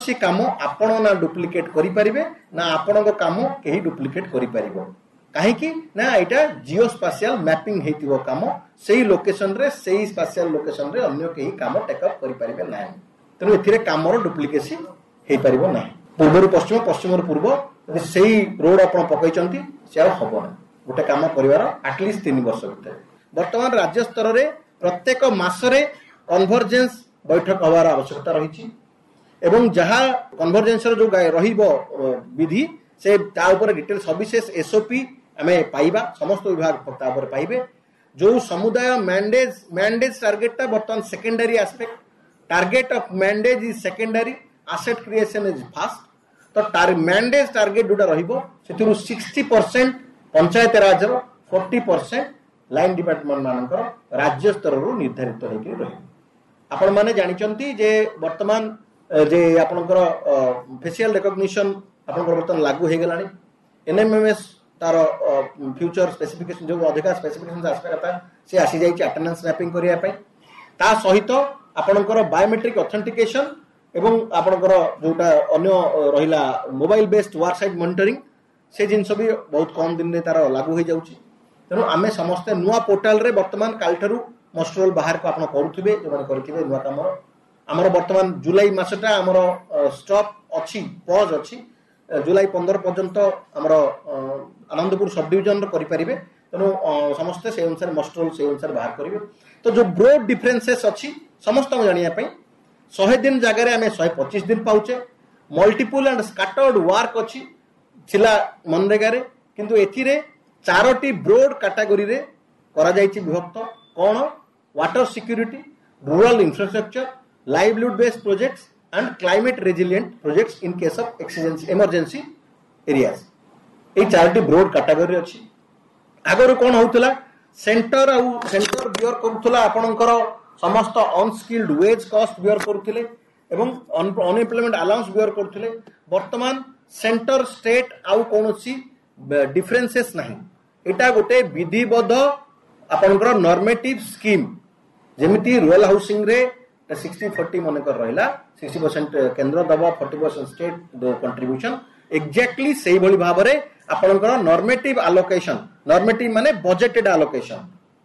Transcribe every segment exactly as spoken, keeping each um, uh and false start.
କିଛି କାମ ଆପଣ ନା ଡୁପ୍ଲିକେଟ୍ କରିପାରିବେ ନା ଆପଣଙ୍କ କାମ କେହି ଡୁପ୍ଲିକେଟ୍ କରିପାରିବ। କାହିଁକି ନା ଏଇଟା ଜିଓ ସ୍ପାସିଆଲ ମ୍ୟାପିଂ ହେଇଥିବ କାମ, ସେଇ ଲୋକେସନରେ ସେଇ ସ୍ପାସିଆଲ ଲୋକେସନରେ ଅନ୍ୟ କେହି କାମ ଟେକଅପ୍ କରିପାରିବେ ନାହିଁ। ତେଣୁ ଏଥିରେ କାମର ଡୁପ୍ଲିକେସି ହେଇପାରିବ ନାହିଁ। ପୂର୍ବରୁ ପଶ୍ଚିମ ପଶ୍ଚିମରୁ ପୂର୍ବ ଯଦି ସେଇ ରୋଡ ଆପଣ ପକାଇଛନ୍ତି ସେ ଆଉ ହବ ନାହିଁ ଗୋଟେ କାମ କରିବାର ଆଟଲିଷ୍ଟ ତିନି ବର୍ଷ ଭିତରେ। ବର୍ତ୍ତମାନ ରାଜ୍ୟ ସ୍ତରରେ ପ୍ରତ୍ୟେକ ମାସରେ କନଭରଜେନ୍ସ ବୈଠକ ହେବାର ଆବଶ୍ୟକତା ରହିଛି ଏବଂ ଯାହା କନଭରଜେନ୍ସର ଯୋଉ ରହିବ ବିଧି ସେ ତା ଉପରେ ଡିଟେଲ ସବିଶେଷ ଏସଓପି ଆମେ ପାଇବା, ସମସ୍ତ ବିଭାଗ ତା ଉପରେ ପାଇବେ। ଯୋଉ ସମୁଦାୟ ମ୍ୟାଣ୍ଡେଜ ମ୍ୟାଣ୍ଡେଜ ଟାର୍ଗେଟଟା ବର୍ତ୍ତମାନ secondary aspect, target of ମ୍ୟାଣ୍ଡେଜ is secondary, asset creation is fast. ତ ମ୍ୟାଣ୍ଡେଜ ଟାର୍ଗେଟ ଯୋଉଟା ରହିବ ସେଥିରୁ sixty percent panchayat ରାଜର, forty percent line department ମାନଙ୍କର ରାଜ୍ୟ ସ୍ତରରୁ ନିର୍ଦ୍ଧାରିତ ହେଇକି ରହିବ। ଆପଣ ମାନେ ଜାଣିଛନ୍ତି ଯେ ବର୍ତ୍ତମାନ ଯେ ଆପଣଙ୍କର ଫେସିଆଲ ରେକଗ୍ନିସନ ଆପଣଙ୍କର ବର୍ତ୍ତମାନ ଲାଗୁ ହେଇଗଲାଣି। ଏନଏମଏମଏସ୍ ତାର ଫ୍ୟୁଚର ସ୍ପେସିଫିକେସନ ଯୋଉ ଅଧିକା ସ୍ପେସିଫିକେସନ ଆସିବା କଥା ସେ ଆସିଯାଇଛି ଆଟେଣ୍ଡାନ୍ସ ମ୍ୟାପିଂ କରିବା ପାଇଁ। ତା ସହିତ ଆପଣଙ୍କର ବାୟୋମେଟ୍ରିକ ଅଥେଣ୍ଟିକେସନ ଏବଂ ଆପଣଙ୍କର ଯୋଉଟା ଅନ୍ୟ ରହିଲା mobile based war side monitoring, ସେ ଜିନିଷ ବି ବହୁତ କମ ଦିନରେ ତାର ଲାଗୁ ହେଇଯାଉଛି। ତେଣୁ ଆମେ ସମସ୍ତେ ନୂଆ ପୋର୍ଟାଲରେ ବର୍ତ୍ତମାନ କାଲିଠାରୁ ମଷ୍ଟରୋଲ ବାହାରକୁ ଆପଣ କରୁଥିବେ, ଯୋଉମାନେ କରିଥିବେ ନୂଆ କାମର। ଆମର ବର୍ତ୍ତମାନ ଜୁଲାଇ ମାସଟା ଆମର ଷ୍ଟପ୍ ଅଛି, ପଜ୍ ଅଛି। ଜୁଲାଇ ପନ୍ଦର ପର୍ଯ୍ୟନ୍ତ ଆମର ଆନନ୍ଦପୁର ସବ୍ ଡିଭିଜନର କରିପାରିବେ। ତେଣୁ ସମସ୍ତେ ସେଇ ଅନୁସାରେ ମଷ୍ଟରୋଲ ସେଇ ଅନୁସାରେ ବାହାର କରିବେ। ତ ଯୋଉ ବ୍ରୋଡ ଡିଫରେନ୍ସେସ୍ ଅଛି ସମସ୍ତଙ୍କୁ ଜାଣିବା ପାଇଁ ଶହେ ଦିନ ଜାଗାରେ ଆମେ ଶହେ ପଚିଶ ଦିନ ପାଉଛେ। ମଲ୍ଟିପୁଲ ଆଣ୍ଡ ସ୍କାଟର୍ଡ ୱାର୍କ ଅଛି ଥିଲା ମନରେଗାରେ, କିନ୍ତୁ ଏଥିରେ ଚାରୋଟି ବ୍ରୋଡ କାଟାଗୋରୀରେ କରାଯାଇଛି ବିଭକ୍ତ। କ'ଣ? Water security, rural infrastructure, livelihood based projects and climate resilient projects in case of emergency areas। এই চারটি ব্রড ক্যাটাগরি ଅଛି। আগରୁ କ'ଣ ହଉଥିଲା, ସେଣ୍ଟର ଆଉ ସେଣ୍ଟର ବିୟର କରୁଥିଲା ଆପଣଙ୍କର ସମସ୍ତ ଅନସ୍କିଲ୍ଡ ୱେଜ୍ କଷ୍ଟ ବିୟର କରୁଥିଲେ ଏବଂ ଅନଏମ୍ପ୍ଲୟମେଣ୍ଟ ଆଲାଉନ୍ସ ବିୟର କରୁଥିଲେ। ବର୍ତ୍ତମାନ ସେଣ୍ଟର ଷ୍ଟେଟ୍ ଆଉ କୌଣସି ଡିଫରେନ୍ସେସ୍ ନାହିଁ। ଏଇଟା ଗୋଟେ ବିଧିବଦ୍ଧ ଆପଣଙ୍କର ନର୍ମେଟିଭ ସ୍କିମ୍। ଯେମିତି ରୁରାଲ ହାଉସିଂ ରେ ସିକ୍ସଟି ଫୋର୍ଟି ମନେକର ରହିଲା, ସିକ୍ସଟି ପରସେଣ୍ଟ କେନ୍ଦ୍ର ଦବ, forty percent state contribution. Exactly ସେଇଭଳି ଭାବରେ ଆପଣଙ୍କର ନର୍ମେଟିଭ ଆଲୋକେସନ, ନର୍ମେଟିଭ ମାନେ ବଜେଟେଡ ଆଲୋକେସନ,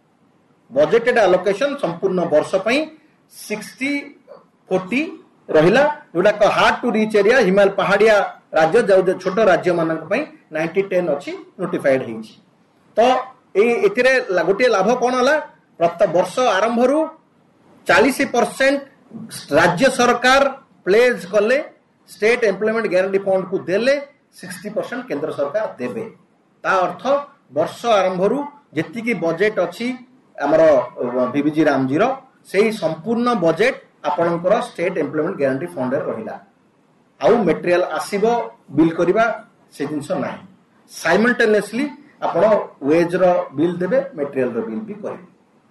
ବଜେଟେଡ ଆଲୋକେସନ ସମ୍ପୂର୍ଣ୍ଣ ବର୍ଷ ପାଇଁ ସିକ୍ସଟି ଫୋର୍ଟି ରହିଲା, ଯୋଉଟା hard two rich area Himalaya ପାହାଡିଆ ରାଜ୍ୟ ଯୋଉ ଛୋଟ ରାଜ୍ୟ ମାନଙ୍କ ପାଇଁ ନାଇଣ୍ଟି ଟେନ୍ ଅଛି ନୋଟିଫାଇଡ ହେଇଛି। ତ ଏଇ ଏଥିରେ ଗୋଟିଏ ଲାଭ କ'ଣ ହେଲା, ପ୍ରତ୍ୟେକ ବର୍ଷ ଆରମ୍ଭରୁ ଚାଳିଶ ପରସେଣ୍ଟ ରାଜ୍ୟ ସରକାର ପ୍ଲେଜ କଲେ, ଷ୍ଟେଟ ଏମ୍ପ୍ଲୟମେଣ୍ଟ ଗ୍ୟାରେଣ୍ଟି ଫଣ୍ଡକୁ ଦେଲେ, ସିକ୍ସଟି ପରସେଣ୍ଟ କେନ୍ଦ୍ର ସରକାର ଦେବେ। ତା ଅର୍ଥ ବର୍ଷ ଆରମ୍ଭରୁ ଯେତିକି ବଜେଟ୍ ଅଛି ଆମର ବିବିଜି ରାମଜୀର, ସେଇ ସମ୍ପୂର୍ଣ୍ଣ ବଜେଟ୍ ଆପଣଙ୍କର ଷ୍ଟେଟ ଏମ୍ପ୍ଲୟମେଣ୍ଟ ଗ୍ୟାରେଣ୍ଟି ଫଣ୍ଡରେ ରହିଲା। ଆଉ ମେଟେରିଆଲ ଆସିବ ବିଲ୍ କରିବା ସେ ଜିନିଷ ନାହିଁ। ସାଇମଲଟେନିୟସଲି ଆପଣ ୱେଜର ବିଲ୍ ଦେବେ, ମେଟେରିଆଲର ବିଲ୍ ବି କରିବେ।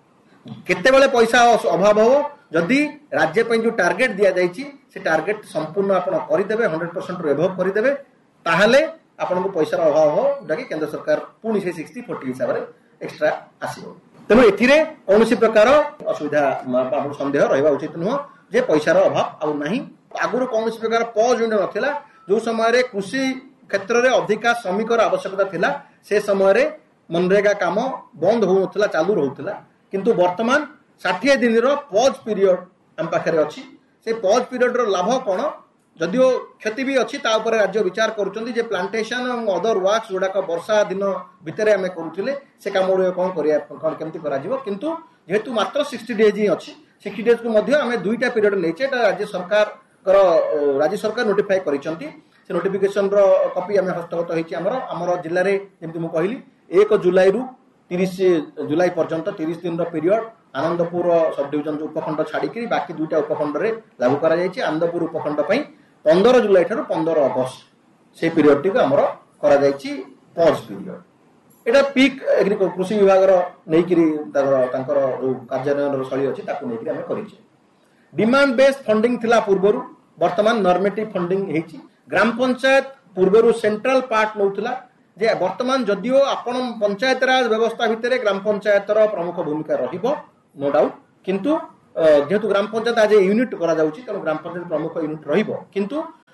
କେତେବେଳେ ପଇସା ଅଭାବ ହବ, ଯଦି ରାଜ୍ୟ ପାଇଁ ଯୋଉ ଟାର୍ଗେଟ ଦିଆଯାଇଛି ସେ ଟାର୍ଗେଟ ସମ୍ପୂର୍ଣ୍ଣ ଆପଣ କରିଦେବେ, ହଣ୍ଡ୍ରେଡ ପରସେଣ୍ଟ ଏଭବ କରିଦେବେ, ତାହେଲେ ଆପଣଙ୍କୁ ପଇସାର ଅଭାବ ହବ, ଯୋଉଟାକି କେନ୍ଦ୍ର ସରକାର ପୁଣି ସେ ସିକ୍ସଟି ଫୋର୍ଟି ହିସାବରେ ଏକ୍ସଟ୍ରା ଆସିବ। ତେଣୁ ଏଥିରେ କୌଣସି ପ୍ରକାର ଅସୁବିଧା ସନ୍ଦେହ ରହିବା ଉଚିତ ନୁହଁ ଯେ ପଇସାର ଅଭାବ ଆଉ ନାହିଁ। ଆଗରୁ କୌଣସି ପ୍ରକାର ପଜ୍ ନଥିଲା, ଯୋଉ ସମୟରେ କୃଷି କ୍ଷେତ୍ରରେ ଅଧିକା ଶ୍ରମିକର ଆବଶ୍ୟକତା ଥିଲା ସେ ସମୟରେ ମନରେଗା କାମ ବନ୍ଦ ହଉନଥିଲା, ଚାଲୁ ରହୁଥିଲା। କିନ୍ତୁ ବର୍ତ୍ତମାନ ଷାଠିଏ ଦିନର ପଜ୍ ପିରିୟଡ ଆମ ପାଖରେ ଅଛି। ସେ ପଜ୍ ପିରିୟଡର ଲାଭ କ'ଣ, ଯଦିଓ କ୍ଷତି ବି ଅଛି, ତା ଉପରେ ରାଜ୍ୟ ବିଚାର କରୁଛନ୍ତି ଯେ ପ୍ଲାଣ୍ଟେସନ ଏବଂ ଅଦର ୱାର୍କସ ଗୁଡାକ ବର୍ଷା ଦିନ ଭିତରେ ଆମେ କରୁଥିଲେ, ସେ କାମ ଗୁଡ଼ିକ କ'ଣ କରିବା, କ'ଣ କେମିତି କରାଯିବ। କିନ୍ତୁ ଯେହେତୁ ମାତ୍ର ସିକ୍ସଟି ଡେଜ୍ ହିଁ ଅଛି, ସିକ୍ସଟି ଡେଜକୁ ମଧ୍ୟ ଆମେ ଦୁଇଟା ପିରିୟଡ ନେଇଛେ। ଏଟା ରାଜ୍ୟ ସରକାରଙ୍କର ରାଜ୍ୟ ସରକାର ନୋଟିଫାଏ କରିଛନ୍ତି। ସେ ନୋଟିଫିକେସନର କପି ଆମେ ହସ୍ତଗତ ହେଇଛି ଆମର ଆମର ଜିଲ୍ଲାରେ। ଯେମିତି ମୁଁ କହିଲି, ଏକ ଜୁଲାଇରୁ ତିରିଶ ଜୁଲାଇ ପର୍ଯ୍ୟନ୍ତ ତିରିଶ ଦିନର ପିରିୟଡ ଆନନ୍ଦପୁର ସବ୍ ଡିଭିଜନ ଉପଖଣ୍ଡ ଛାଡିକି ବାକି ଦୁଇଟା ଉପଖଣ୍ଡରେ ଲାଗୁ କରାଯାଇଛି। ଆନନ୍ଦପୁର ଉପଖଣ୍ଡ ପାଇଁ ପନ୍ଦର ଜୁଲାଇ ଠାରୁ ପନ୍ଦର ଅଗଷ୍ଟ ସେ ପିରିୟଡଟିକୁ ଆମର କରାଯାଇଛି ପଜ୍ ପିରିୟଡ। ଏଇଟା ପିକ୍ କୃଷି ବିଭାଗର ନେଇକିରି ତାଙ୍କର ତାଙ୍କର ଯୋଉ କାର୍ଯ୍ୟାନ୍ୱୟନର ଶୈଳୀ ଅଛି ତାକୁ ନେଇକିରି ଆମେ କରିଛେ। ଡିମାଣ୍ଡ ବେସ୍ଡ ଫଣ୍ଡିଂ ଥିଲା ପୂର୍ବରୁ, ବର୍ତ୍ତମାନ ନର୍ମେଟିଭ ଫଣ୍ଡିଂ ହେଇଛି। ଗ୍ରାମ ପଞ୍ଚାୟତ ପୂର୍ବରୁ ସେଣ୍ଟ୍ରାଲ ପାର୍ଟ ନେଉଥିଲା, ଯେ ବର୍ତ୍ତମାନ ଯଦିଓ ଆପଣ ପଞ୍ଚାୟତ ରାଜ ବ୍ୟବସ୍ଥା ଭିତରେ ଗ୍ରାମ ପଞ୍ଚାୟତର ପ୍ରମୁଖ ଭୂମିକା ରହିବ, ନୋ ଡାଉଟ୍, କିନ୍ତୁ ଯେହେତୁ ଗ୍ରାମ ପଞ୍ଚାୟତ ଆଜି ୟୁନିଟ୍ କରାଯାଉଛି ତେଣୁ ଗ୍ରାମ ପଞ୍ଚାୟତ ପ୍ରମୁଖ ୟୁନିଟ୍ ରହିବ। କିନ୍ତୁ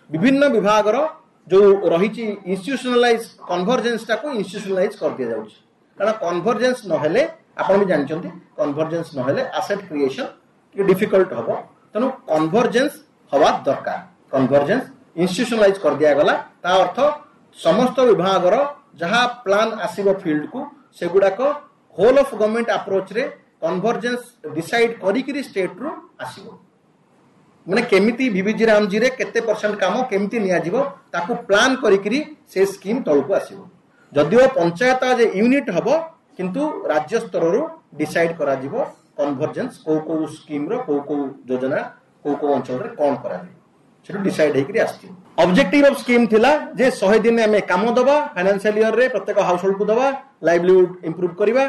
विभिन्न विभाग जो रही इंस्टीट्यूशनलाइज कन्वर्जेंस टाको इंस्टीट्यूशनलाइज कर दिया जाउछि कारण कन्वर्जेंस नहेले आपण भी जानछंती कन्वर्जेंस नहेले एसेट क्रिएशन कि डिफिकल्ट हबो तनु कन्वर्जेंस हवा दरकार कन्वर्जेंस इंस्टीट्यूशनलाइज कर दिया गला ता अर्थ समस्त विभाग रो जहा प्लान आसीबो फील्ड को सेगुडा को होल ऑफ गवर्नमेंट अप्रोच रे कन्वर्जेंस डिसाइड करी करी स्टेट रो आसीबो माने केमिति विविजी रामजी रे केते परसेंट काम केमिति निया जिवो ताकू प्लान करी करी से स्कीम तळको आसीबो जदिओ पंचायत जे यूनिट हबो किंतु राज्य स्तर रो डिसाइड करा जिवो कन्वर्जेंस को को स्कीम रो को को योजना को को अंचल रे कोन करा जिवो सेटु डिसाइड हे करी आछि ऑब्जेक्टिव ऑफ स्कीम थिला जे सौ दिन में काम दबा फाइनेंशियल ईयर रे प्रत्येक हाउस होल्ड को दबा लाइवलीहुड इंप्रूव करिवा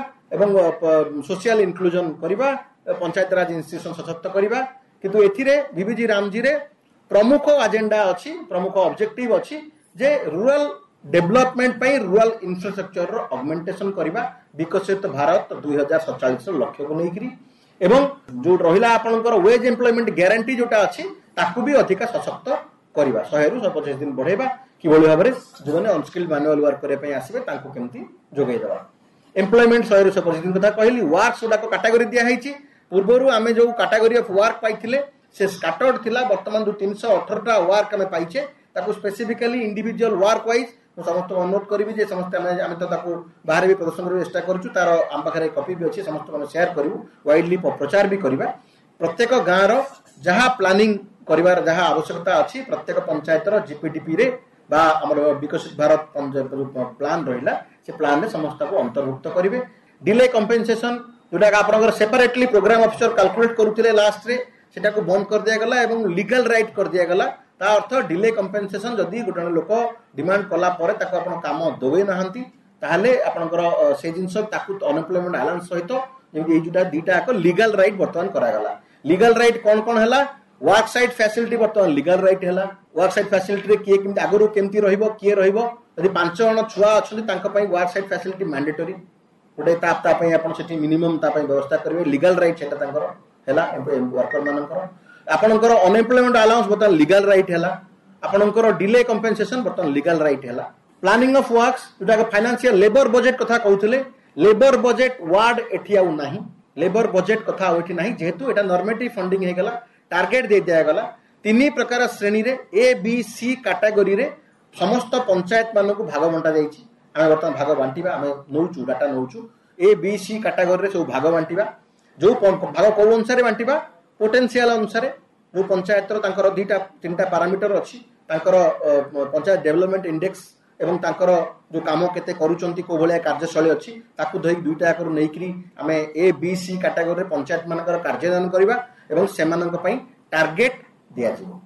एवं सोशल इंक्लूजन करिवा पंचायत राज इंस्टीट्यूशन सशक्त करिवा किंतु एथिरे विविजी रामजी रे प्रमुख एजेंडा अछि प्रमुख ऑब्जेक्टिव अछि जे रूरल डेवलपमेंट पई रूरल इंफ्रास्ट्रक्चर रो ऑगमेंटेशन करिवा विकसित भारत दो हज़ार सैंतालीस लक्ष्य को नेकरी एवं जो रहिला आपनकर वेज एम्प्लॉयमेंट गारंटी जोटा अछि ताकू भी अधिक सशक्त करिवा सौ रु एक सौ पचास दिन बढ़ेबा कि बोली भाबरे जो माने अनस्किल्ड मैनुअल वर्क करे पई आसीबे तांको केमती जोगै देबा एम्प्लॉयमेंट सौ रु एक सौ पचास दिन कथा कहली वर्क सुडा को कैटेगरी दिया हैछि पूर्वरु आमे जो कैटेगरी ऑफ वर्क पाइथिले से स्कैटर्ड थिला वर्तमान जो तीन सौ अठारह टा वर्क आमे पाइछे ताको स्पेसिफिकली इंडिविजुअल वर्क वाइज मो समस्त अनुरोध करबी जे समस्त आमे आमे तो ताको बाहर भी प्रदर्शन करबे चेष्टा करछु तार आम पाखरे कॉपी भी अछि समस्त आमे शेयर करिवु वाइडली प्रचार भी करबा प्रत्येक गां रो जहा प्लानिंग करिवार जहा आवश्यकता अछि प्रत्येक पंचायत रो जीपीडीपी रे बा हमर विकसित भारत प्लान रहिला से प्लान रे समस्त को अंतर्भुक्त करिवे डिले कंपेंसेशन जोटा आपनकर separately programme officer calculate करूथिले last रे सेटा को बंद कर दिया गला एवं लीगल राइट कर दिया गला ता अर्थ डिले कंपेंसेशन जदी गोटे लोक डिमांड कला परे ताको आपण काम दोवे नहंती ताहले आपनकर से जिंस ताकू अनएम्प्लॉयमेंट अलाउंस सहित जेमि ए जुटा दीटा को लीगल राइट वर्तमान करा गला लीगल राइट कोन कोन हला वर्क साइट फैसिलिटी वर्तमान लीगल राइट हला वर्क साइट फैसिलिटी रे किए किमि आगरो केमती रहइबो किए रहइबो यदि पांच जण छुआ अछन तांका पई वर्क साइट फैसिलिटी मैंडेटरी गोटे ताप ता पई आपण सेठी मिनिमम ता पई व्यवस्था करबे लीगल राइट सेटा तांकर हैला वर्कर मानकर आपनकर अनएम्प्लॉयमेंट अलाउंस बतन लीगल राइट हैला आपनकर डिले कंपेंसेशन बतन लीगल राइट हैला प्लानिंग ऑफ वर्क्स जोटा फाइनेंशियल लेबर बजेट कथा कहउतले लेबर बजेट वार्ड एठियाउ नाही लेबर बजेट कथा ओठी नाही जेहेतु एटा नॉर्मेटिव फंडिंग हे गला टारगेट दे दिया गला तीन प्रकार श्रेणी रे ए बी सी कैटेगरी रे समस्त पंचायत मानन को भाग बंटा जाईची आमे वर्तमान भाग बांटीबा आमे नौचू data नौचू A B C category रे सब भाग बांटीबा जो भाग को अनुसार बांटीबा पोटेंशियल अनुसार जो पंचायत रो तांकर दीटा तीनटा पैरामीटर अछि तांकर पंचायत डेवलपमेंट इंडेक्स एवं तांकर जो काम केते करूचंती को भलिया कार्यशैली अछि ताकू धई दुईटा करू नेकरी आमे ए बी सी कैटेगरी रे पंचायत मानकर कार्यान्वयन करबा एवं सेमानक पई टारगेट दिया जिवो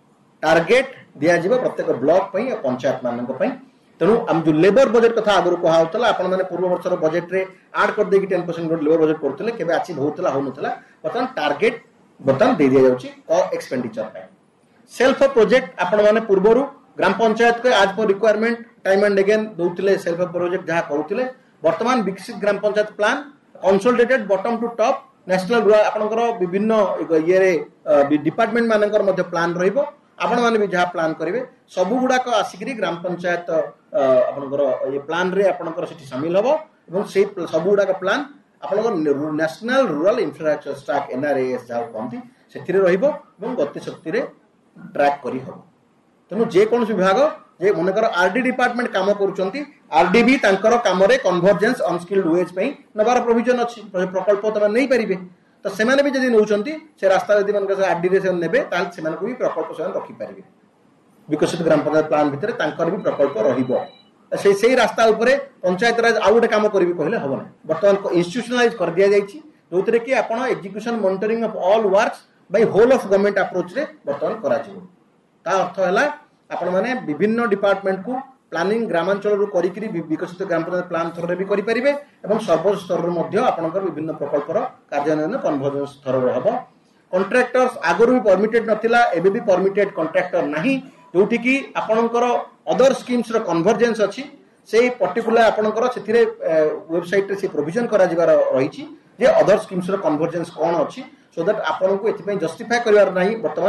टारगेट दिया जिवो प्रत्येक ब्लॉक पई पंचायत मानक पई तेणु आम जो लेबर बजेट कथा आगु कहला आपण माने पूर्व वर्षर बजेट रे ऐड कर देकी दस परसेंट लेबर बजेट करथिले केबे अचीव होतला हो नथला बतन टारगेट बतन दे दिया जाउची को एक्सपेंडिचर पे सेल्फ प्रोजेक्ट आपण माने पूर्वरु ग्राम पंचायत के आज पर requirement time and again दोथिले self project जहा करूथिले वर्तमान विकसित ग्राम panchayat plan consolidated bottom to top national rural आपनकर विभिन्न ये रे डिपार्टमेंट मानकर मध्ये प्लान रहिबो आपण माने भी जहा प्लान करिवे सबु गुडा को आसिकरी ग्राम पंचायत आपनकर ये प्लान रे आपनकर सेठी शामिल हबो एवं से सबु गुडा का प्लान आपनकर नेशनल रूरल इंफ्रास्ट्रक्चर स्टैक एनआरएएस जहा कहंती सेथिरे रहिबो एवं गति शक्ति रे ट्रैक करी हबो तनु जे कोन विभाग जे मनकर आरडी डिपार्टमेंट काम करूचंती आरडी भी तांकर काम रे कन्वर्जेंस अनस्किल्ड वेज पई नबार प्रोविजन अछि प्रकल्प तमे नै परिबे तो सेमाने भी जदि नौचंती से रास्ता यदि मन आरडी रे से नेबे ताल सेमान को भी प्रकल्प से रखि परिबे विकसित ग्राम पंचायत प्लान भितरे तांकर भी प्रकल्प रहिबो से सेही रास्ता ऊपर पंचायत राज आउ गोटे काम करबी कहले हबो नै वर्तमान इंस्टीट्यूशनलाइज कर दिया जायछि जोतरे कि आपण execution monitoring of all works by whole of government approach रे वर्तमान करा जिवो ता अर्थ हैला आपण माने विभिन्न डिपार्टमेंट को प्लानिंग ग्रामांचल रु करी करी विकसित ग्राम पंचायत प्लान थर रे भी करि परिबे एवं सर्व स्तर रो मध्ये आपनकर विभिन्न प्रकल्प रो कार्यान्वयन कन्वर्जेंस थर रो हबो कॉन्ट्रैक्टर्स आगरु भी परमिटेड नथिला एबे भी परमिटेड कॉन्ट्रैक्टर नाही जोठी कि आपनकर अदर स्कीम्स रो कन्वर्जेंस अछि से पर्टिकुलर आपनकर सेथिरे वेबसाइट रे से प्रोविजन करा जिवार रहिछि जे अदर स्कीम्स रो कन्वर्जेंस कोन अछि सो दैट आपन को एथि पय जस्टिफाई करिवार नाही वर्तमान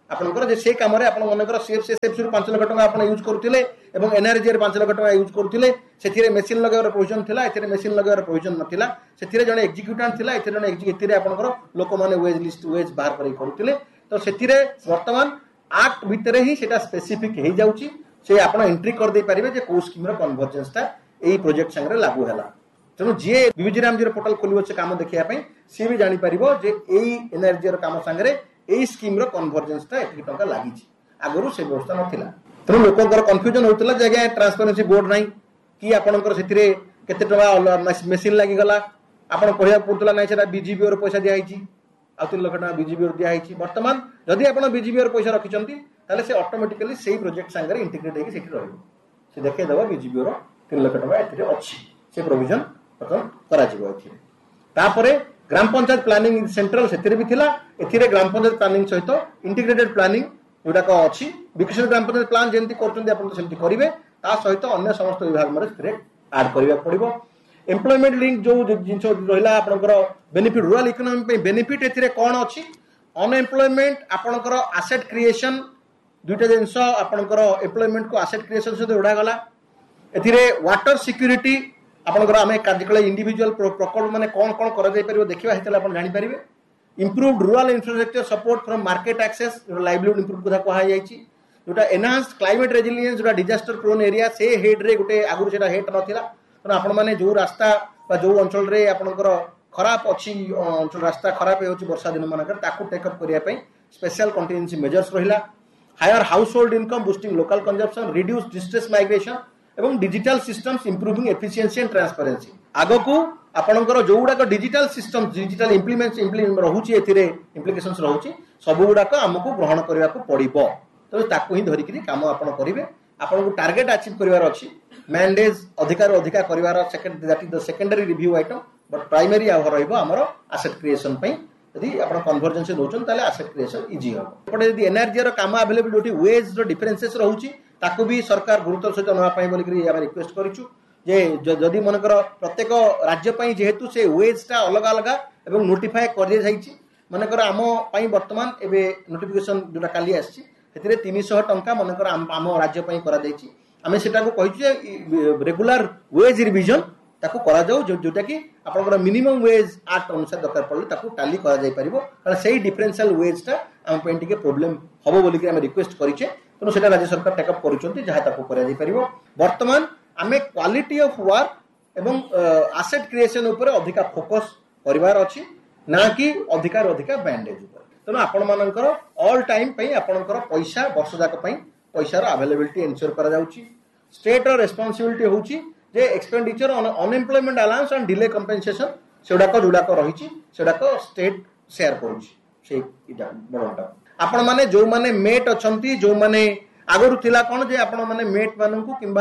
ଆପଣଙ୍କର ଯେ ସେ କାମରେ ଆପଣ ମନେକର ସିଏଫ୍ସିଏଫ୍ସି ରୁ ପାଞ୍ଚ ଲକ୍ଷ ଟଙ୍କା ଆପଣ ୟୁଜ୍ କରୁଥିଲେ ଏବଂ ଏନ୍ଆର୍ଜିଏ ରେ ପାଞ୍ଚ ଲକ୍ଷ ଟଙ୍କା ୟୁଜ୍ କରୁଥିଲେ, ସେଥିରେ ମେସିନ୍ ଲଗାଇବାର ପ୍ରୋଭିଜନ ଥିଲା, ଏଥିରେ ମେସିନ୍ ଲଗାଇବାର ପ୍ରୋଭିଜନ ନଥିଲା, ସେଥିରେ ଜଣେ ଏକ୍ଜିକ୍ୟୁଟାଣ୍ଟ ଥିଲା, ଏଥିରେ ଜଣେ ଏଥିରେ ଆପଣଙ୍କର ଲୋକମାନେ ୱେଜ୍ ଲିଷ୍ଟ ୱେଜ୍ ବାହାର କରି କରୁଥିଲେ। ତ ସେଥିରେ ବର୍ତ୍ତମାନ ଆକ୍ଟ ଭିତରେ ହିଁ ସେଟା ସ୍ପେସିଫିକ ହେଇଯାଉଛି, ସେ ଆପଣ ଏଣ୍ଟ୍ରି କରିଦେଇ ପାରିବେ ଯେ କୋଉ ସ୍କିମ୍ର କନଭର୍ଜେନ୍ସଟା ଏଇ ପ୍ରୋଜେକ୍ଟ ସାଙ୍ଗରେ ଲାଗୁ ହେଲା। ତେଣୁ ଯିଏ ବିବିଜିରାମଜିର ପୋର୍ଟାଲ ଖୋଲିବ ସେ କାମ ଦେଖିବା ପାଇଁ ସିଏ ବି ଜାଣିପାରିବ ଯେ ଏଇ ଏନ୍ଆର୍ଜିର କାମ ସାଙ୍ଗରେ ଏଇ ସ୍କିମ୍ର କନଭର୍ଜେନ୍ସଟା ଏତିକି ଟଙ୍କା ଲାଗିଛି। ଆଗରୁ ସେ ବ୍ୟବସ୍ଥା ନଥିଲା। ତେଣୁ ଲୋକଙ୍କର କନଫ୍ୟୁଜନ ହେଉଥିଲା ଯେ ଆଜ୍ଞା ଟ୍ରାନ୍ସପାରେନ୍ସି ବୋର୍ଡ ନାହିଁ କି ଆପଣଙ୍କର ସେଥିରେ କେତେ ଟଙ୍କା ମେସିନ୍ ଲାଗିଗଲା, ଆପଣ କହିବାକୁ ପଡୁଥିଲା ନାହିଁ ସେଟା ବିଜିବିଓର ପଇସା ଦିଆହେଇଛି, ଆଉ ତିନି ଲକ୍ଷ ଟଙ୍କା ବିଜିବିଓର ଦିଆହେଇଛି। ବର୍ତ୍ତମାନ ଯଦି ଆପଣ ବିଜିବିଓର ପଇସା ରଖିଛନ୍ତି ତାହେଲେ ସେ ଅଟୋମେଟିକାଲି ସେଇ ପ୍ରୋଜେକ୍ଟ ସାଙ୍ଗରେ ଇଣ୍ଟିଗ୍ରେଟ୍ ହେଇକି ସେଠି ରହିବ, ସେ ଦେଖେଇଦେବ ବିଜିବିଓର ତିନି ଲକ୍ଷ ଟଙ୍କା ଏଥିରେ ଅଛି, ସେ ପ୍ରୋଭିଜନ ବର୍ତ୍ତମାନ କରାଯିବ ଏଥିରେ। ତାପରେ ଗ୍ରାମ ପଞ୍ଚାୟତ ପ୍ଲାନିଂ ସେଣ୍ଟ୍ରାଲ ସେଥିରେ ବି ଥିଲା, ଏଥିରେ ଗ୍ରାମ ପଞ୍ଚାୟତ ପ୍ଲାନିଂ ସହିତ ଇଣ୍ଟିଗ୍ରେଟେଡ୍ ପ୍ଲାନିଂ ଯୋଉଟାକ ଅଛି, ବିକଶିତ ଗ୍ରାମ ପଞ୍ଚାୟତ ପ୍ଲାନ ଯେମିତି କରୁଛନ୍ତି ଆପଣ ସେମିତି କରିବେ, ତା ସହିତ ଅନ୍ୟ ସମସ୍ତ ବିଭାଗ ମଧ୍ୟ ସେଥିରେ ଆଡ୍ କରିବାକୁ ପଡିବ। ଏମ୍ପ୍ଲୟମେଣ୍ଟ ଲିଙ୍କ ଯୋଉ ଜିନିଷ ରହିଲା ଆପଣଙ୍କର ବେନିଫିଟ ରୁରାଲ ଇକୋନୋମି ପାଇଁ ବେନିଫିଟ ଏଥିରେ କ'ଣ ଅଛି, ଅନଏମ୍ପ୍ଲୟମେଣ୍ଟ ଆପଣଙ୍କର ଆସେଟ୍ କ୍ରିଏସନ ଦୁଇଟା ଜିନିଷ ଆପଣଙ୍କର ଏମ୍ପ୍ଲୟମେଣ୍ଟକୁ ଆସେଟ୍ କ୍ରିଏସନ ସହିତ ଯୋଡ଼ାଗଲା। ଏଥିରେ ୱାଟର ସିକ୍ୟୁରିଟି ଆପଣଙ୍କର ଆମେ କାର୍ଯ୍ୟକଳାପ ଇଣ୍ଡିଭିଜୁଆଲ ପ୍ରକଳ୍ପ ମାନେ କ'ଣ କ'ଣ କରାଯାଇପାରିବ ଦେଖିବା, ସେତେବେଳେ ଆପଣ ଜାଣିପାରିବେ। ଇମ୍ପ୍ରୁଭଡ୍ rural infrastructure support from market access livelihood improve କଥା କୁହାଯାଇଛି। ଯୋଉଟା ଏନହାନ୍ସ କ୍ଲାଇମେଟ୍ ରେଜିଲିଏନ୍ସ ଯୋଉଟା ଡିଜାଷ୍ଟର ପ୍ରୋନ୍ ଏରିଆ ସେ ହେଡ୍ରେ ଗୋଟେ ଆଗରୁ ସେଟା ହେଡ୍ ନଥିଲା। ତେଣୁ ଆପଣମାନେ ଯୋଉ ରାସ୍ତା ବା ଯୋଉ ଅଞ୍ଚଳରେ ଆପଣଙ୍କର ଖରାପ ଅଛି ଅଞ୍ଚଳ ରାସ୍ତା ଖରାପ ହେଉଛି ବର୍ଷା ଦିନ ମାନଙ୍କରେ ତାକୁ ଟେକ୍ଅପ୍ କରିବା ପାଇଁ ସ୍ପେଶାଲ କଣ୍ଟିଜେନ୍ସି ମେଜର୍ସ ରହିଲା। Higher house hold income boosting local consumption reduce distress migration ଏବଂ digital systems improving efficiency and transparency. आगकू आपणकर जो गुड़ाक डिजिटल सिस्टम डिजिटल इम्प्लीमेंट रहुची एथिरे इम्प्लिकेशंस रहुची सब गुड़ाक आमको ग्रहण करने को पड़िबो। तो ताकू ही धरिकी काम आपण करेंगे। आपको टार्गेट अचीव करिवार अछि मैंडेज अधिकार अधिकार करिवार second that is the secondary review item but primary आ रहइबो हमरो एसेट क्रिएशन पई। यदि आपण कन्वर्जेंस नोचन ताले एसेट क्रिएशन इजी हो। एपटे यदि एनआरजी रो काम अवेलेबिलिटी वेज रो डिफरेंसेस रहउची ताकू भी सरकार गुरुत्व सहित नवा पाई बोली करी हम रिक्वेस्ट करिछु जे जदि मनकर प्रत्येक राज्य पई जेहेतु से वेजटा अलग अलग एवं नोटिफाई कर दे जाईची। मनकर आम पई वर्तमान एबे नोटिफिकेशन जोटा काली आछि सेतिरे तीन सौ टंका मनकर आम राज्य पई करा जाईची। आमे सेटा को कहिछु जे रेगुलर वेज रिविजन ताकू करा जाऊ जोटा कि आपनकर मिनिमम वेज आठ अनुसार दरकार पड़ले ताकू टाली करा जाई परिबो कारण सेही डिफरेंशियल वेजटा आम पई टिके प्रॉब्लम हबो बोली कि हम रिक्वेस्ट करिचे। तेणु सेटा राज्य सरकार टेकअप करुचंती जहाँ ताकू करा जाई परिबो। वर्तमान आमे क्वालिटी ऑफ वर्क एवं एसेट क्रिएशन ऊपर अधिका फोकस करिवार अछि ना कि अधिकार अधिका बैंडेज ऊपर। तेणु आपण मानकर ऑल टाइम पई आपनकर पैसा वर्ष जाक पई पैसार अवेलेबिलिटी एन्श्योर करा जाउची। स्टेट रो रेस्पोंसिबिलिटी होउची जे expenditure on unemployment allowance and delay compensation सेडाक जुडाक रहिची सेडाक state share करूची से इटा बडटा। आपण माने जो माने मेट अछंती जो माने आगरु थिला कोन जे आपण माने मेट माननकु किंबा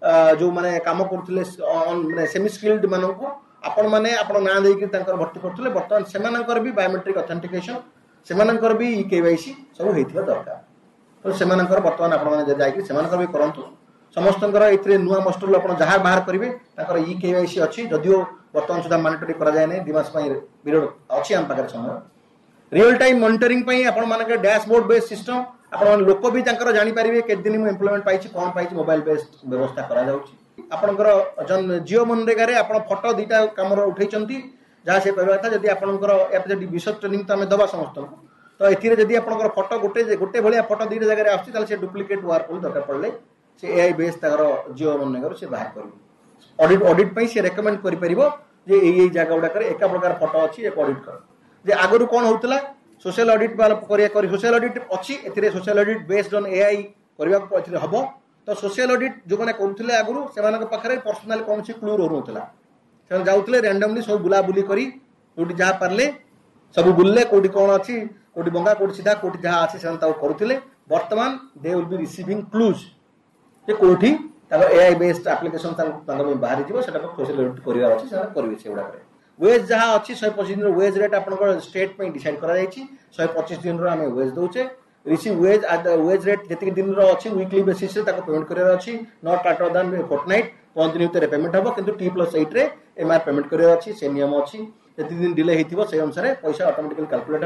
जो माने काम करथिले माने सेमी स्किल्ड माननकु आपण माने आपण ना देई कि तांकर भर्ती करथिले वर्तमान सेमानकर भी बायोमेट्रिक ऑथेंटिकेशन सेमानकर भी केवाईसी सब हेथिबा दरकार। तो सेमानकर वर्तमान आपण माने जाई कि सेमानकर भी करंतु समस्तंकर एथिरे नुवा मस्टर आपण जहां बाहर करिवे तांकर ई केवाईसी अछि जदियो वर्तमान सुधा मॉनिटरिंग करा जाय नै दिमास पई पीरियड अछि हम पाकर समय रियल टाइम मॉनिटरिंग पई आपण मानकर डैशबोर्ड बेस्ड सिस्टम आपण लोक भी तांकर जानि परिबे के दिन मु एम्प्लॉयमेंट पाइछि कोन पाइछि मोबाइल बेस्ड व्यवस्था करा जाउछि। आपणकर जन जियो मनरेगा रे आपण फोटो दीटा काम उठैचंती जहाँ से कहवा था जदि आपणकर एप जदि विशेष ट्रेनिंग तो आमे दबा समस्त तो एथिरे जदि आपणकर फोटो गोटे गोटे भलिया फोटो दीटा जगह रे आछि ताले से डुप्लिकेट वर्क दरकार पड़ले से एआई बेस ताकर जियो मनरेगा से बाहर करिवो। ऑडिट ऑडिट पई से रेकमेंड करि परिबो जे एई एई जगह उडा करे एका प्रकार फोटो अछि एक ऑडिट कर जे आगरु कोन होतला सोशल ऑडिट वाला करिया करी सोशल ऑडिट अछि एथिरे social audit based on AI करिया को एथिरे हबो। तो सोशल ऑडिट जो माने करथले आगरु सेमानक पाखरे पर्सनल कोनसी क्लू रहउतला से जाउतले रैंडमली सब बुला बुली करी कोठी जहा परले सब बुलले कोठी कोन अछि कोठी बंगा कोठी सीधा कोठी जहा अछि सेन ताउ करूतले। वर्तमान they will be receiving clues जे कोठी ताको एआई बेस्ड एप्लीकेशन तांग में बाहर जीवो सेटा को सोशल ऑडिट करिया अछि सेना करबे सेउडा करे। वेज जहाँ अच्छी शहे पचिश दिन वेज रेट आप स्टेट में डिसाइड कर पचिश दिन आम veg दौचे receive veg wage rate जी दिन अच्छी वीकली बेसिस पेमेंट करार अच्छी नॉट लाटर दान फोर्टनाइट पांच दिन भितर पेमेंट हम कि टी प्लस एट रे एम आर पेमेंट करार अच्छी से नियम अच्छी जी दिन डिले होती से अनुसार पैसा ऑटोमेटिकली कैलकुलेट हम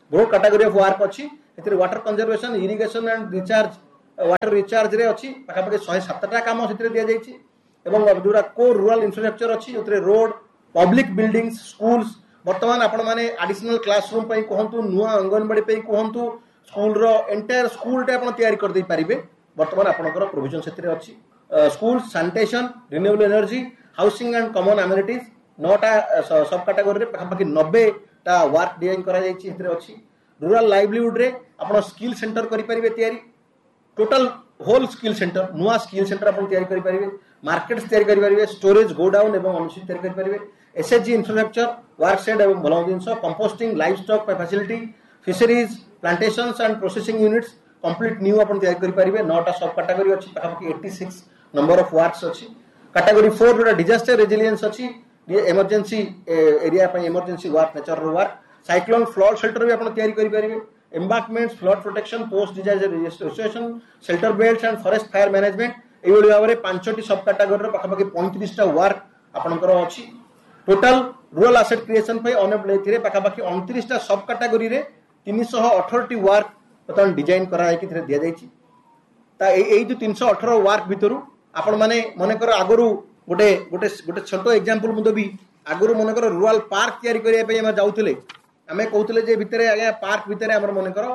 ब्रोड कैटेगरी ऑफ वर्क अच्छी एथिरे water conservation irrigation and recharge water recharge रे अच्छी पाखापाखि एक सौ सात टा काम से दिया जाइए एवं जोड़ा कोर रूरल इंफ्रास्ट्रक्चर अच्छी जो रोड पब्लिक बिल्डिंग्स स्कूल्स बर्तमान आपण माने एडिशनल क्लासरूम पई कहंतु नुआ अंगनवाड़ी पई कहंतु स्कूल रो एंटायर स्कूल टे आपण तैयारी कर दे पारिबे बर्तमान आपनकर प्रोविजन सेतिरे अछि school sanitation renewable energy housing and common amenities नौटा सब कैटेगरी रे पाखापाखि नब्बे टा वर्क डिजाइन करा जाइछि एतिरे अछि रूरल लाइवलीहुड रे आपण स्किल सेंटर करि परिबे तैयारी टोटल होल स्किल सेंटर नुआ स्किल सेंटर आपण तैयारी करि परिबे मार्केट तैयारी करि परिबे स्टोरेज गोडाउन एवं अनुसूचित तैयारी करि परिबे एसएचजी इंफ्रास्ट्रक्चर वर्क शेड एवं भल जिनस composting live stock facility fisheries plantations and processing units complete new आपण तैयारी करि परिबे नौटा सब कैटेगरी अछि पाखापाखि छियासी नंबर ऑफ वर्क्स अछि कैटेगरी फोर जोटा डिजास्टर रेजिलियंस अछि इमरजेंसी एरिया पे emergency work nature work cyclone flood shelter भी आपण तैयारी करि परिबे एम्बार्कमेंट्स flood protection post disaster registration shelter belts and forest fire management एवली भाव में पांचटी सब कैटेगरी पाखापाखि पैंतीस टा वर्क आपणकर अछि टोटल रूरल एसेट क्रिएशन पे अनेबल एथिरे पाखापाखि उनतीस टा सब कैटेगरी रे तीन सौ अठारह टी वर्क बर्तमान डिजाइन करा कि दिया जाइए ता ए जो तीन सौ अठारह वर्क भितर आपण माने मनकर आगरू गोटे गोटे गोटे छोट एग्जांपल मुझे भी आगरू मनकर रूरल पार्क तैयारी करने पे हम जाऊले आम कहते जे भितर आज्ञा पार्क भितर आम मनकर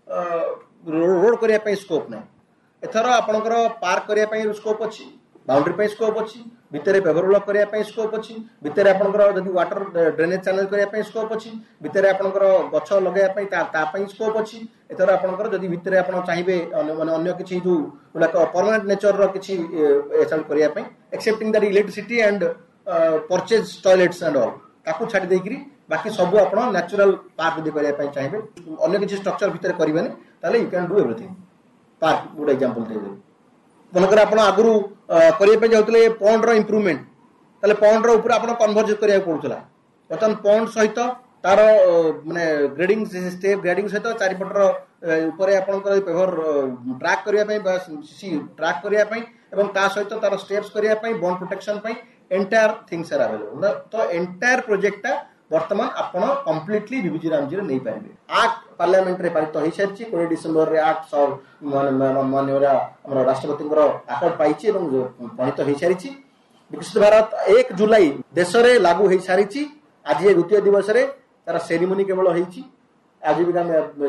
रोड करने स्कोप ना एथर आपणकर पार्क करने स्कोप अच्छी बाउंड्री स्कोप अच्छी भितर पेवर ब्लॉक करने स्कोप अच्छी भितर आपणकर जदि वाटर ड्रेनेज चैनल करने स्कोप अच्छी भितर आपणकर गछ लगे स्कोप अच्छी एथर आपणकर जदि भितर आप चाहिए माने अन्य किसी जो गुड़ाक परमानेंट नेचर रो किसी एसाइड करने accepting that electricity and purchase toilets and all ताकू छाड़ी देकरी बाकी सब आप नेचुरल पार्क यदि करने चाहिए अन्य किसी स्ट्रक्चर भितर करेंगे ताले you can do everything park गोटे एग्जांपल देबे मनकर आपण आगुरु करबे जाउतले पॉन्ड रो इंप्रूवमेंट ताले पॉन्ड रो ऊपर आपण कन्वर्ज करिया पड़ुतला बतन पॉन्ड सहित तार माने ग्रेडिंग स्टेप ग्रेडिंग सहित चारि पटर ऊपर आपनकर पेवर ट्रैक करिया पई बस सी ट्रैक करिया पई एवं ता सहित तार स्टेप्स करिया पई बॉन्ड प्रोटेक्शन पई एंटायर थिंग्स आर अवेलेबल तो एंटायर प्रोजेक्ट वर्तमान आपण कंप्लीटली बीबीजी रामजी नहीं पारे आक्ट पार्लियामेंट रे पारित हो सारी कोड़े डिसेम्बर रे आक्ट सब माननीय हमर राष्ट्रपति आकर्ड पाई प्रणीत हो सारी विकसित भारत एक जुलाई देश में लागू हो सारी आज ये द्वितीय दिवस रे तार सेरिमोनी केवल होईची आजीविका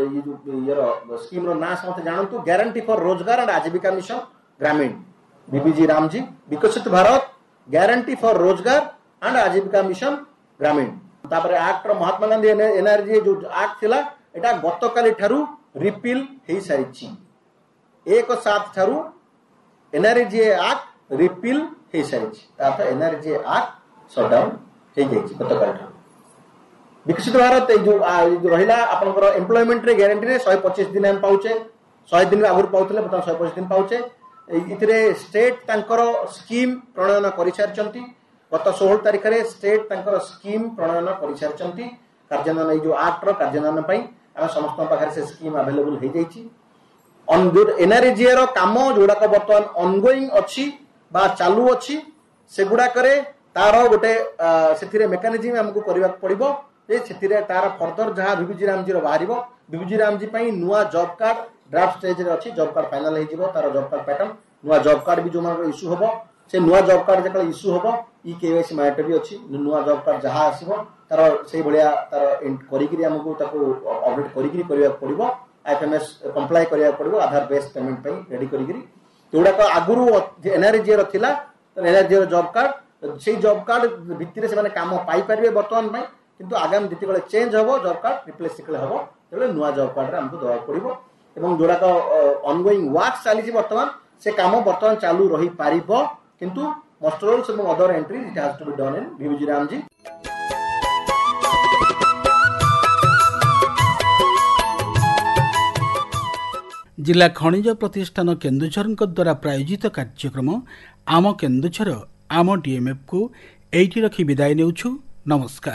ये स्कीम रो ना समस्त जानतु गारंटी फॉर रोजगार एंड आजीविका मिशन ग्रामीण बीबीजी रामजी विकसित भारत गारंटी फॉर रोजगार एंड आजीविका मिशन ग्रामीण तापर आक्ट महात्मा गांधी एनआरजी जो आक्ट थिला एटा गतकाली ठारू रिपील हो सारी एक सात ठारू एनआरजी आक्ट रिपील हो सारी एनआरजी आक्ट सटडाउन हो जाइए गतकाली ठारू विकसित भारत जो रहा आपंकर एम्प्लॉयमेंट रे गारंटी रे एक सौ पच्चीस दिन हम पाउचे सौ दिन आगुरी पाउतले बर्तमान एक सौ पच्चीस दिन पाउचे इथिरे स्टेट तांकर स्कीम प्रणयन करि सारचंती गत सोलह तारिख रे स्टेट तांकर स्कीम प्रणयन करि सारचंती कार्यान्वयन जो आक्ट रो कार्यान्वयन पई हम समस्त पाखरे से स्कीम अवेलेबल हो जाइछि ऑन गुड एनआरजी रो काम जोडा को बर्तमान ऑनगोइंग अछि बा चालू अछि सेगुडा करे तार गोटे सेथिरे मेकानिज्म हमकु करबा पड़िबो जे सेथिरे तार फर्दर जहां बीबीजी रामजी रो बाहरिबो बीबीजी रामजी पई नुवा जॉब कार्ड ड्राफ्ट स्टेज रे अछि जॉब कार्ड फाइनल हे जिवो तार जॉब कार्ड पैटर्न नुवा जॉब कार्ड भी जो मानको इशू होबो से नुआ जॉब कार्ड जकले इशू होबो ई केवाईसी मैटर भी अछि नुआ जॉब कार्ड जहां आसीबो तार सेही भलिया तार करिकरी हमकु ताको अपडेट करिकरी करिया पड़िबो आईएफएमएस कंप्लाई करिया पड़िबो आधार बेस्ड पेमेंट पई रेडी करिकरी तोडा को आगुरु एनआरजी रो थिला एनआरजी रो जॉब कार्ड सेही जॉब कार्ड भितरे से माने काम पाई परिबे वर्तमान पई किंतु आगामी जेतेबेले चेंज होबो जॉब कार्ड रिप्लेस जेतेबेले होबो तेबेले नुआ जॉब कार्ड रे हमकु दवा पड़िबो एवं जोडा को ऑनगोइंग वर्क चली वर्तमान से काम वर्तमान चालू रही पारिबो किंतु most roles and other entries it has to be done in BBG Ramji. जिला खनिज प्रतिष्ठान केन्दुझर द्वारा प्रायोजित कार्यक्रम आम केन्दुझर आम डीएमएफ को एठी रखी विदाय नेउछु। नमस्कार।